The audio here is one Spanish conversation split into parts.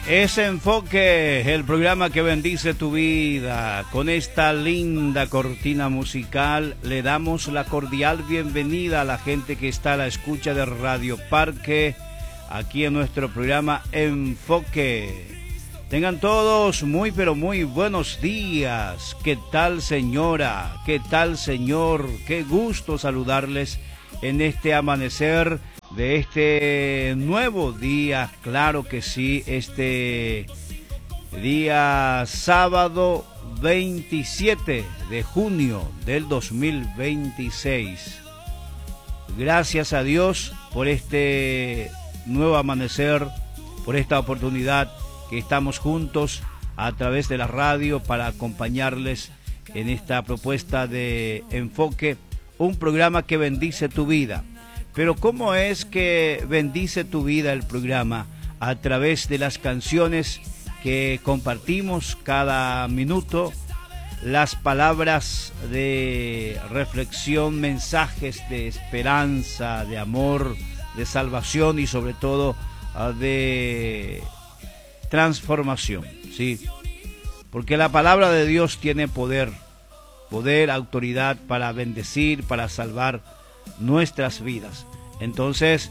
Es Enfoque, el programa que bendice tu vida. Con esta linda cortina musical le damos la cordial bienvenida a la gente que está a la escucha de Radio Parque, aquí en nuestro programa Enfoque. Tengan todos muy pero muy buenos días. ¿Qué tal, señora? ¿Qué tal, señor? Qué gusto saludarles en este amanecer de este nuevo día. Claro que sí, este día sábado 27 de junio del 2026. Gracias a Dios por este nuevo amanecer, por esta oportunidad que estamos juntos a través de la radio para acompañarles en esta propuesta de Enfoque, un programa que bendice tu vida. Pero ¿cómo es que bendice tu vida el programa? A través de las canciones que compartimos cada minuto, las palabras de reflexión, mensajes de esperanza, de amor, de salvación y sobre todo de transformación, ¿sí? Porque la palabra de Dios tiene poder, autoridad para bendecir, para salvar nuestras vidas. Entonces,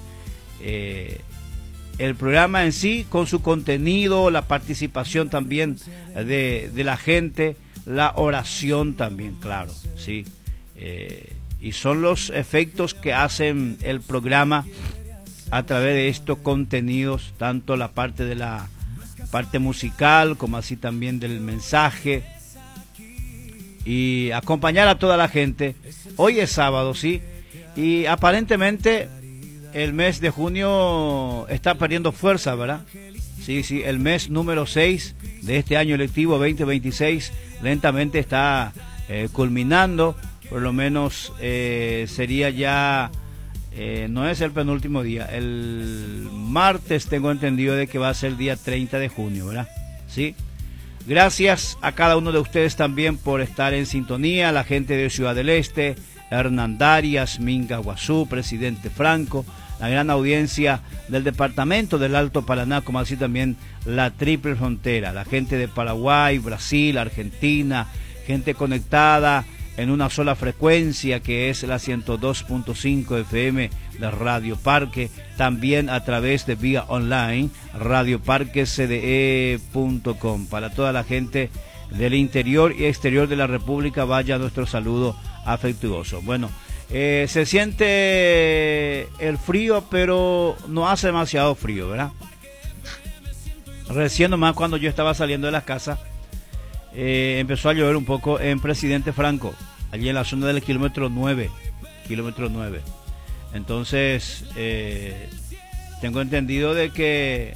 el programa en sí, con su contenido, la participación también de la gente, la oración también, claro, sí. Y son los efectos que hacen el programa a través de estos contenidos, tanto la parte de la parte musical como así también del mensaje, y acompañar a toda la gente. Hoy es sábado, sí. Y aparentemente el mes de junio está perdiendo fuerza, ¿verdad? Sí, el mes número 6 de este año lectivo 2026 lentamente está culminando. Por lo menos sería ya, no es el penúltimo día, el martes tengo entendido de que va a ser el día 30 de junio, ¿verdad? Sí. Gracias a cada uno de ustedes también por estar en sintonía, la gente de Ciudad del Este, Hernandarias, Minga, Guazú, Presidente Franco, la gran audiencia del departamento del Alto Paraná, como así también la Triple Frontera, la gente de Paraguay, Brasil, Argentina, gente conectada en una sola frecuencia que es la 102.5 FM de Radio Parque, también a través de vía online, radioparquecde.com. Para toda la gente del interior y exterior de la República, vaya nuestro saludo afectuoso. Bueno, se siente el frío, pero no hace demasiado frío, ¿verdad? Recién nomás cuando yo estaba saliendo de la casa, empezó a llover un poco en Presidente Franco, allí en la zona del kilómetro 9. Entonces, tengo entendido de que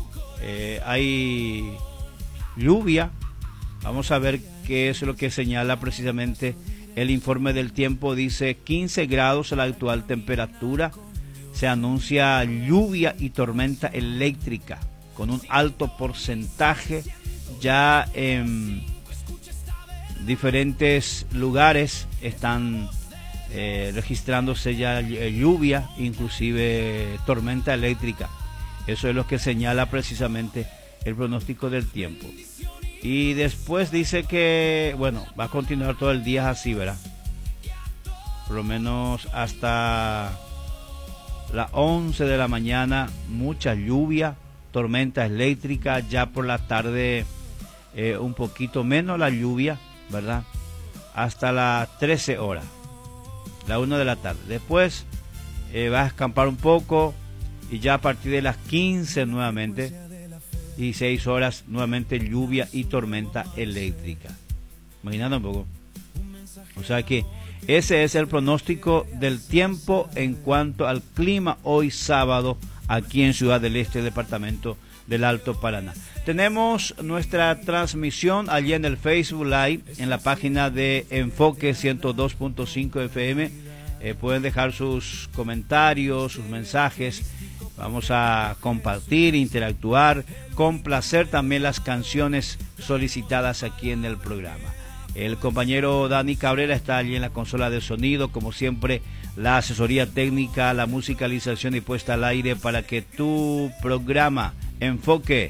hay lluvia. Vamos a ver qué es lo que señala precisamente el informe del tiempo. Dice 15 grados la actual temperatura. Se anuncia lluvia y tormenta eléctrica con un alto porcentaje. Ya en diferentes lugares están registrándose ya lluvia, inclusive tormenta eléctrica. Eso es lo que señala precisamente el pronóstico del tiempo. Y después dice que, bueno, va a continuar todo el día así, ¿verdad? Por lo menos hasta las 11 de la mañana, mucha lluvia, tormenta eléctrica. Ya por la tarde, un poquito menos la lluvia, ¿verdad? Hasta las 13 horas, la 1 de la tarde. Después va a escampar un poco y ya a partir de las 15 nuevamente, 16 horas, nuevamente lluvia y tormenta eléctrica. Imaginando un poco. O sea que ese es el pronóstico del tiempo en cuanto al clima hoy sábado aquí en Ciudad del Este, departamento del Alto Paraná. Tenemos nuestra transmisión allí en el Facebook Live, en la página de Enfoque 102.5 FM. Pueden dejar sus comentarios, sus mensajes. Vamos a compartir, interactuar, complacer también las canciones solicitadas aquí en el programa. El compañero Dani Cabrera está allí en la consola de sonido, como siempre, la asesoría técnica, la musicalización y puesta al aire para que tu programa Enfoque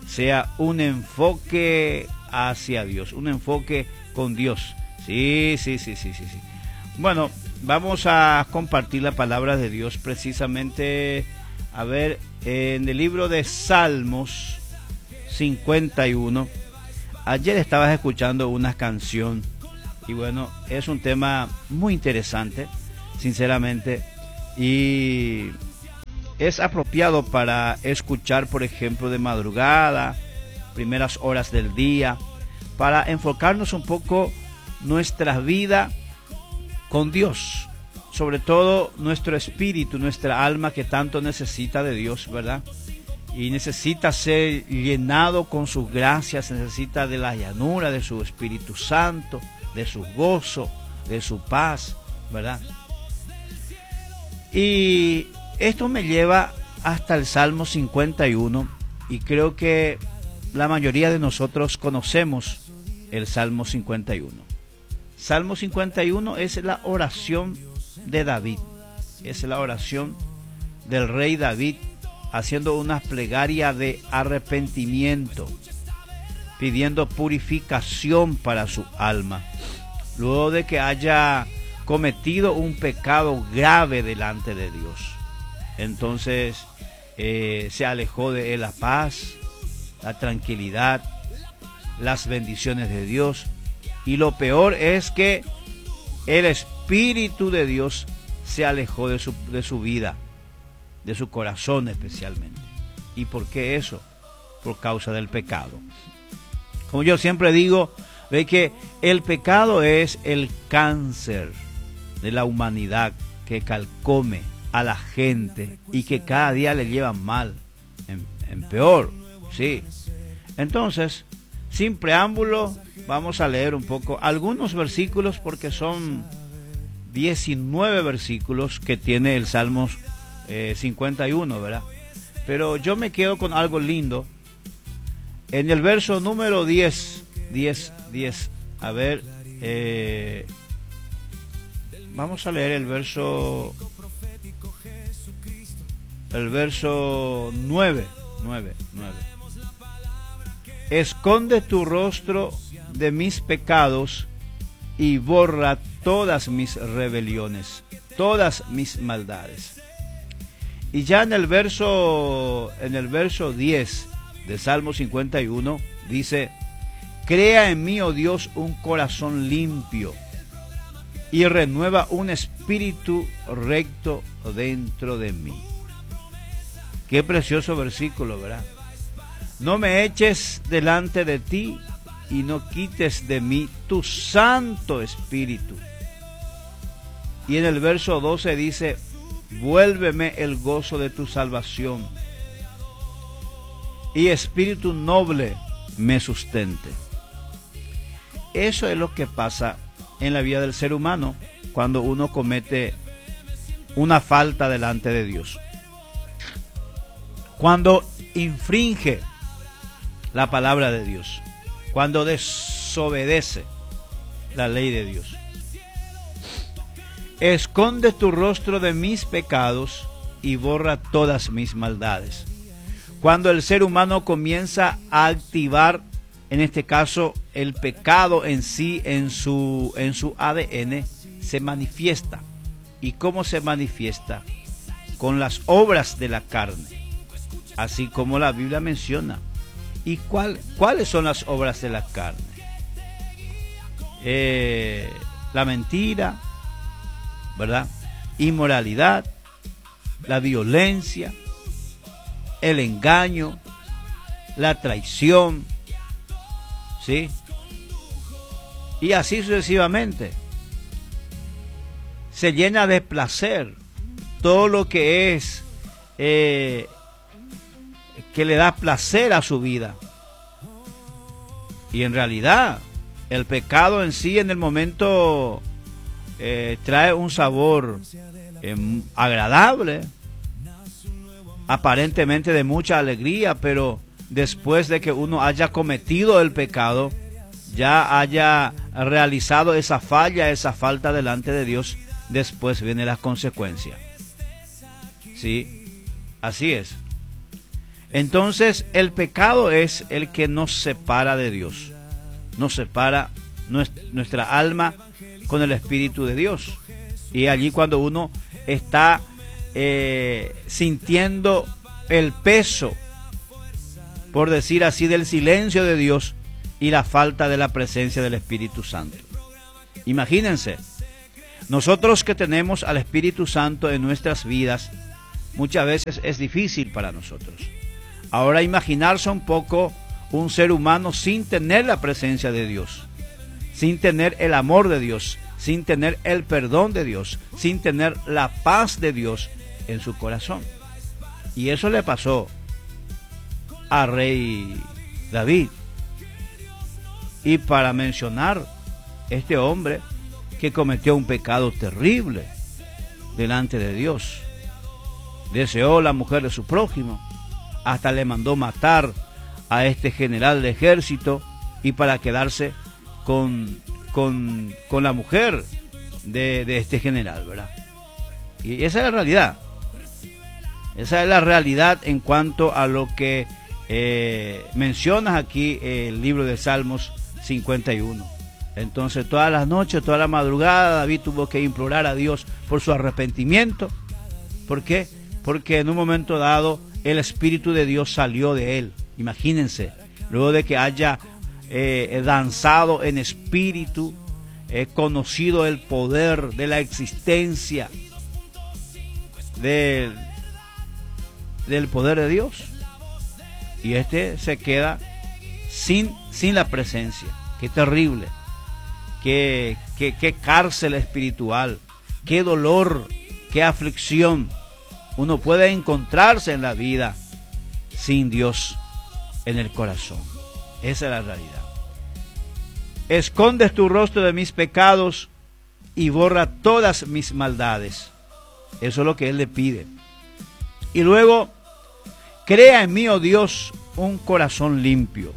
sea un enfoque hacia Dios, un enfoque con Dios. Sí. Bueno, vamos a compartir la palabra de Dios precisamente, a ver, en el libro de Salmos 51. Ayer estabas escuchando una canción y bueno, es un tema muy interesante, sinceramente, y es apropiado para escuchar, por ejemplo, de madrugada, primeras horas del día, para enfocarnos un poco nuestra vida con Dios, sobre todo nuestro espíritu, nuestra alma que tanto necesita de Dios, ¿verdad? Y necesita ser llenado con sus gracias, necesita de la llanura de su Espíritu Santo, de su gozo, de su paz, ¿verdad? Y esto me lleva hasta el Salmo 51, y creo que la mayoría de nosotros conocemos el Salmo 51. Salmo 51 es la oración de David, es la oración del rey David, haciendo una plegaria de arrepentimiento, pidiendo purificación para su alma, luego de que haya cometido un pecado grave delante de Dios. Entonces se alejó de él la paz, la tranquilidad, las bendiciones de Dios, y lo peor es que el Espíritu de Dios se alejó de su vida, de su corazón especialmente. ¿Y por qué eso? Por causa del pecado. Como yo siempre digo, ve que el pecado es el cáncer de la humanidad que calcome a la gente y que cada día le lleva mal, en peor, sí. Entonces, sin preámbulo, vamos a leer un poco algunos versículos, porque son 19 versículos que tiene el Salmos 51, ¿verdad? Pero yo me quedo con algo lindo. En el verso número 10, a ver, vamos a leer el verso 9. Esconde tu rostro de mis pecados y borra todas mis rebeliones, todas mis maldades. Y ya en el verso 10 de Salmo 51 dice: crea en mí, oh Dios, un corazón limpio y renueva un espíritu recto dentro de mí. Qué precioso versículo, ¿verdad? No me eches delante de ti y no quites de mí tu Santo Espíritu. Y en el verso 12 dice: vuélveme el gozo de tu salvación y espíritu noble me sustente. Eso es lo que pasa en la vida del ser humano cuando uno comete una falta delante de Dios, cuando infringe la palabra de Dios, cuando desobedece la ley de Dios. Esconde tu rostro de mis pecados y borra todas mis maldades. Cuando el ser humano comienza a activar, en este caso, el pecado en sí, en su ADN, se manifiesta. ¿Y cómo se manifiesta? Con las obras de la carne, así como la Biblia menciona. ¿Y cuáles son las obras de la carne? La mentira, ¿verdad? Inmoralidad, la violencia, el engaño, la traición, ¿sí? Y así sucesivamente. Se llena de placer todo lo que es que le da placer a su vida. Y en realidad el pecado en sí, en el momento, trae un sabor agradable, aparentemente de mucha alegría, pero después de que uno haya cometido el pecado, ya haya realizado esa falla, esa falta delante de Dios, después viene la consecuencia. Sí, así es. Entonces el pecado es el que nos separa de Dios, nos separa nuestra alma con el Espíritu de Dios. Y allí cuando uno está sintiendo el peso, por decir así, del silencio de Dios y la falta de la presencia del Espíritu Santo. Imagínense, nosotros que tenemos al Espíritu Santo en nuestras vidas, muchas veces es difícil para nosotros. Ahora imaginarse un poco un ser humano sin tener la presencia de Dios, sin tener el amor de Dios, sin tener el perdón de Dios, sin tener la paz de Dios en su corazón. Y eso le pasó al rey David. Y para mencionar este hombre que cometió un pecado terrible delante de Dios, deseó la mujer de su prójimo, hasta le mandó matar a este general de ejército y para quedarse con la mujer de este general, ¿verdad? Y esa es la realidad. Esa es la realidad en cuanto a lo que mencionas aquí el libro de Salmos 51. Entonces todas las noches, toda la madrugada, David tuvo que implorar a Dios por su arrepentimiento. ¿Por qué? Porque en un momento dado el Espíritu de Dios salió de él. Imagínense, luego de que haya danzado en espíritu, conocido el poder de la existencia del poder de Dios, y se queda sin la presencia. Qué terrible, qué cárcel espiritual, qué dolor, qué aflicción uno puede encontrarse en la vida sin Dios en el corazón. Esa es la realidad. Escondes tu rostro de mis pecados y borra todas mis maldades. Eso es lo que Él le pide. Y luego, crea en mí, oh Dios, un corazón limpio,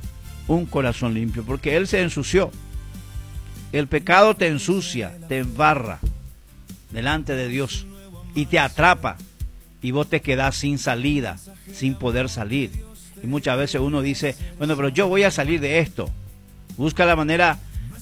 porque Él se ensució. El pecado te ensucia, te embarra delante de Dios y te atrapa, y vos te quedás sin salida, sin poder salir. Y muchas veces uno dice, bueno, pero yo voy a salir de esto. Busca la manera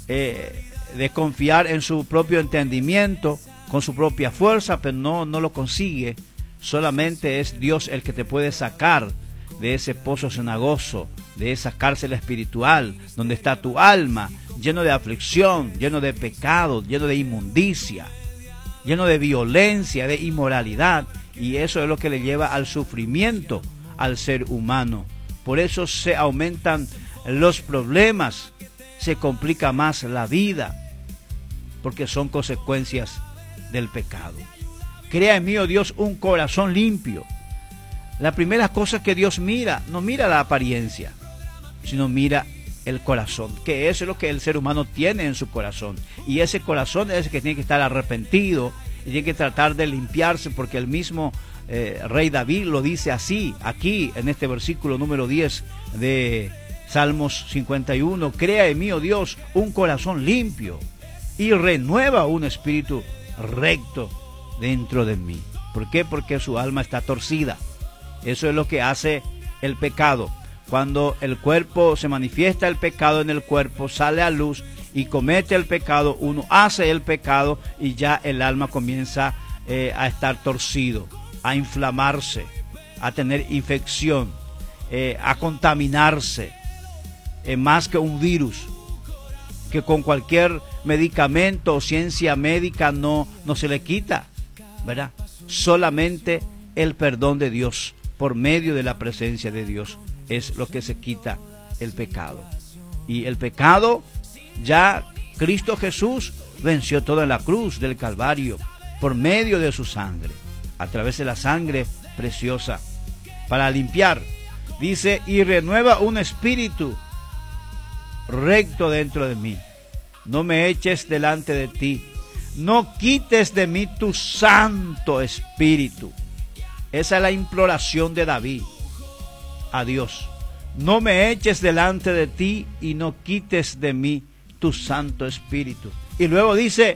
de confiar en su propio entendimiento, con su propia fuerza, pero no lo consigue. Solamente es Dios el que te puede sacar de ese pozo cenagoso, de esa cárcel espiritual, donde está tu alma, lleno de aflicción, lleno de pecado, lleno de inmundicia, lleno de violencia, de inmoralidad. Y eso es lo que le lleva al sufrimiento al ser humano. Por eso se aumentan los problemas, se complica más la vida, porque son consecuencias del pecado. Crea en mí, oh Dios, un corazón limpio. La primera cosa que Dios mira, no mira la apariencia, sino mira el corazón, que eso es lo que el ser humano tiene en su corazón. Y ese corazón es el que tiene que estar arrepentido y tiene que tratar de limpiarse, porque el mismo rey David lo dice así, aquí en este versículo número 10 de Salmos 51. Crea en mí, oh Dios, un corazón limpio y renueva un espíritu recto dentro de mí. ¿Por qué? Porque su alma está torcida. Eso es lo que hace el pecado. Cuando el cuerpo se manifiesta, el pecado en el cuerpo sale a luz y comete el pecado, uno hace el pecado y ya el alma comienza a estar torcido, a inflamarse, a tener infección, a contaminarse, más que un virus que con cualquier medicamento o ciencia médica no se le quita, ¿verdad? Solamente el perdón de Dios por medio de la presencia de Dios es lo que se quita el pecado. Y el pecado ya Cristo Jesús venció todo en la cruz del Calvario por medio de su sangre, a través de la sangre preciosa, para limpiar. Dice, y renueva un espíritu recto dentro de mí. No me eches delante de ti, no quites de mí tu Santo Espíritu. Esa es la imploración de David a Dios. No me eches delante de ti y no quites de mí tu Santo Espíritu. Y luego dice,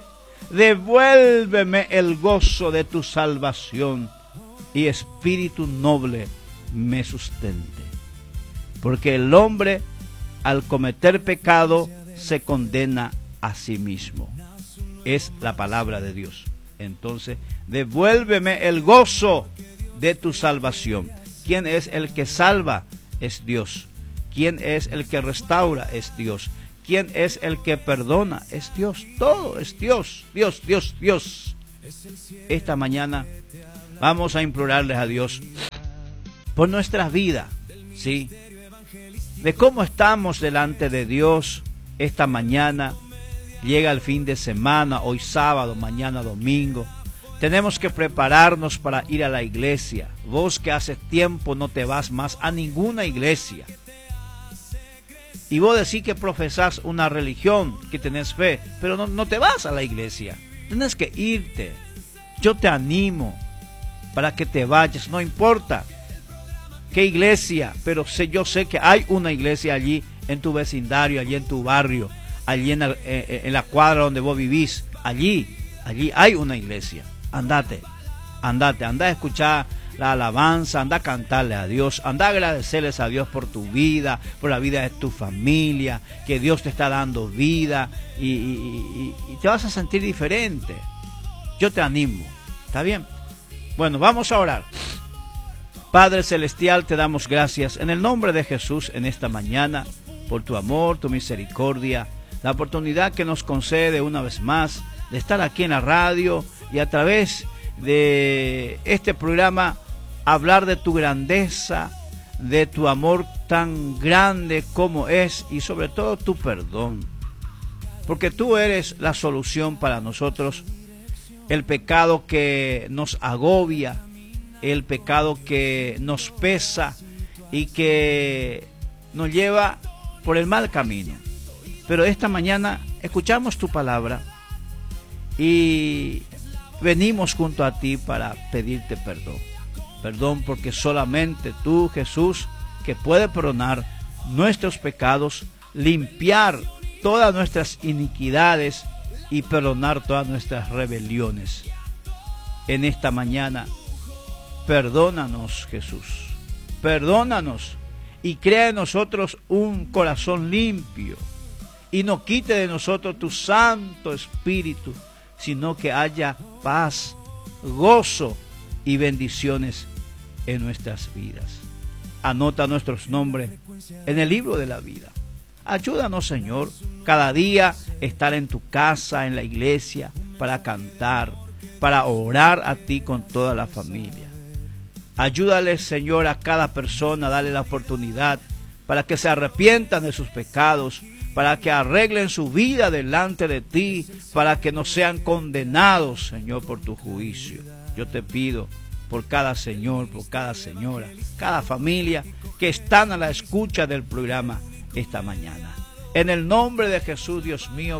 devuélveme el gozo de tu salvación y espíritu noble me sustente. Porque el hombre, al cometer pecado, se condena a sí mismo. Es la palabra de Dios. Entonces, devuélveme el gozo de tu salvación. ¿Quién es el que salva? Es Dios. ¿Quién es el que restaura? Es Dios. ¿Quién es el que perdona? Es Dios. Todo es Dios. Dios, Dios, Dios. Esta mañana vamos a implorarles a Dios por nuestras vidas, ¿sí? De cómo estamos delante de Dios esta mañana. Llega el fin de semana, hoy sábado, mañana domingo. Tenemos que prepararnos para ir a la iglesia. Vos que hace tiempo no te vas más a ninguna iglesia. Y vos decís que profesás una religión, que tenés fe, pero no te vas a la iglesia. Tienes que irte. Yo te animo para que te vayas, no importa qué iglesia, pero yo sé que hay una iglesia allí en tu vecindario, allí en tu barrio, allí en la cuadra donde vos vivís, allí hay una iglesia. Anda a escuchar la alabanza, anda a cantarle a Dios, anda a agradecerles a Dios por tu vida, por la vida de tu familia, que Dios te está dando vida y te vas a sentir diferente. Yo te animo, ¿está bien? Bueno, vamos a orar. Padre Celestial, te damos gracias en el nombre de Jesús en esta mañana por tu amor, tu misericordia, la oportunidad que nos concede una vez más de estar aquí en la radio y a través de este programa hablar de tu grandeza, de tu amor tan grande como es y sobre todo tu perdón. Porque tú eres la solución para nosotros. El pecado que nos agobia, el pecado que nos pesa y que nos lleva por el mal camino. Pero esta mañana escuchamos tu palabra y venimos junto a ti para pedirte perdón. Perdón porque solamente tú, Jesús, que puede perdonar nuestros pecados, limpiar todas nuestras iniquidades y perdonar todas nuestras rebeliones. En esta mañana, perdónanos, Jesús. Perdónanos y crea en nosotros un corazón limpio y no quite de nosotros tu Santo Espíritu, sino que haya paz, gozo y bendiciones en nuestras vidas. Anota nuestros nombres en el libro de la vida. Ayúdanos, Señor, cada día estar en tu casa, en la iglesia, para cantar, para orar a ti con toda la familia. Ayúdale, Señor, a cada persona, dale la oportunidad para que se arrepientan de sus pecados, para que arreglen su vida delante de ti, para que no sean condenados, Señor, por tu juicio. Yo te pido por cada señor, por cada señora, cada familia que están a la escucha del programa esta mañana. En el nombre de Jesús, Dios mío,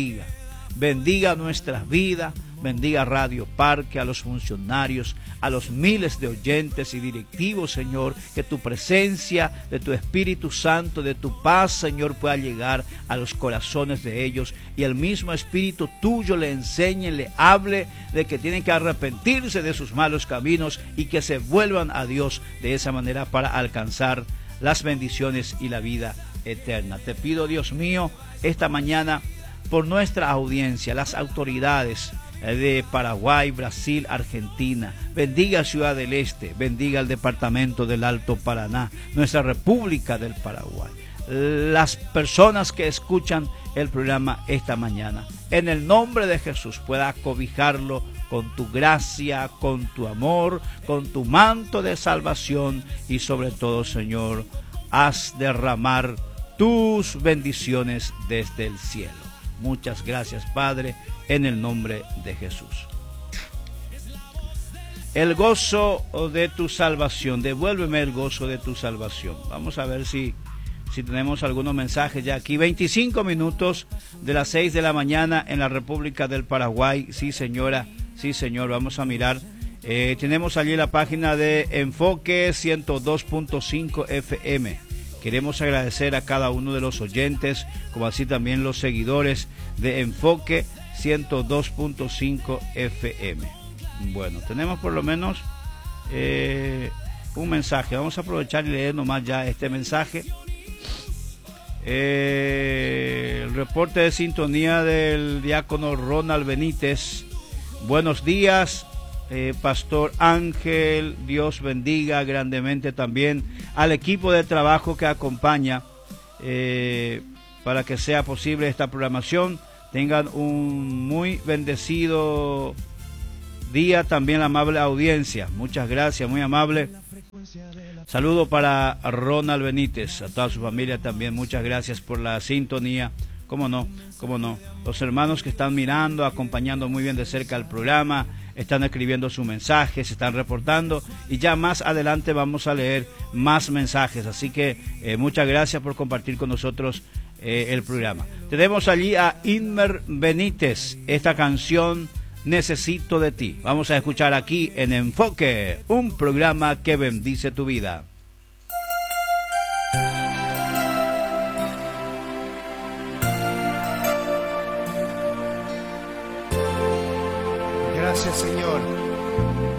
bendiga nuestras vidas, bendiga Radio Parque, a los funcionarios, a los miles de oyentes y directivos, Señor, que tu presencia, de tu Espíritu Santo, de tu paz, Señor, pueda llegar a los corazones de ellos y el mismo Espíritu tuyo le enseñe, le hable de que tienen que arrepentirse de sus malos caminos y que se vuelvan a Dios de esa manera para alcanzar las bendiciones y la vida eterna. Te pido, Dios mío, esta mañana por nuestra audiencia, las autoridades de Paraguay, Brasil, Argentina, bendiga Ciudad del Este, bendiga el departamento del Alto Paraná, nuestra República del Paraguay, las personas que escuchan el programa esta mañana, en el nombre de Jesús pueda cobijarlo con tu gracia, con tu amor, con tu manto de salvación y sobre todo, Señor, haz derramar tus bendiciones desde el cielo. Muchas gracias, Padre, en el nombre de Jesús. El gozo de tu salvación, devuélveme el gozo de tu salvación. Vamos a ver si tenemos algunos mensajes ya aquí. 25 minutos de las 6 de la mañana en la República del Paraguay. Sí, señora, sí, señor, vamos a mirar. Tenemos allí la página de Enfoque 102.5 FM. Queremos agradecer a cada uno de los oyentes, como así también los seguidores de Enfoque 102.5 FM. Bueno, tenemos por lo menos un mensaje. Vamos a aprovechar y leer nomás ya este mensaje. El reporte de sintonía del diácono Ronald Benítez. Buenos días, Pastor Ángel. Dios bendiga grandemente también al equipo de trabajo que acompaña para que sea posible esta programación. Tengan un muy bendecido día también, la amable audiencia. Muchas gracias, muy amable. Saludo para Ronald Benítez, a toda su familia también. Muchas gracias por la sintonía. Cómo no, cómo no. Los hermanos que están mirando, acompañando muy bien de cerca el programa, están escribiendo sus mensajes, se están reportando, y ya más adelante vamos a leer más mensajes. Así que muchas gracias por compartir con nosotros el programa. Tenemos allí a Inmer Benítez, esta canción Necesito de ti. Vamos a escuchar aquí en Enfoque, un programa que bendice tu vida. Gracias, Señor.